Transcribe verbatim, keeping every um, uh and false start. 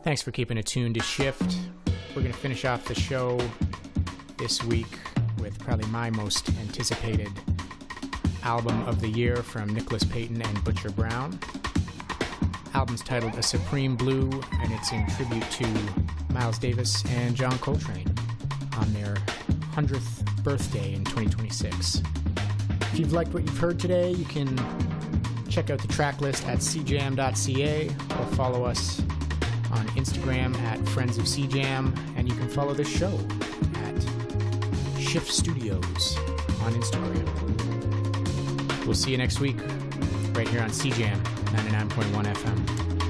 Thanks for keeping it tuned to Shift. We're going to finish off the show this week with probably my most anticipated album of the year from Nicholas Payton and Butcher Brown. Album's titled A Supreme Blue, and it's in tribute to Miles Davis and John Coltrane on their one hundredth birthday in twenty twenty-six. If you've liked what you've heard today, you can check out the track list at c jam dot c a or follow us on Instagram at Friends of C Jam, and you can follow this show at Shift Studios on Instagram. We'll see you next week right here on C Jam ninety-nine point one F M.